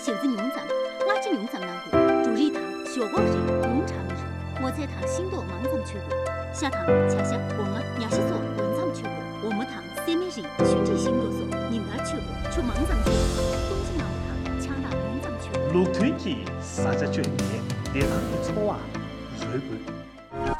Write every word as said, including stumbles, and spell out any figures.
袖子用脏，我只用脏难过。注意堂，学过的人，用长的人，我在堂心多忙咱们去过。下堂恰下我们要是做问咱们去过，我们堂三美日选择星座所，你们那去过，出忙咱们去过，东京那堂抢大用咱们去过。 陆推机啥子专业，连堂的错啊，日本。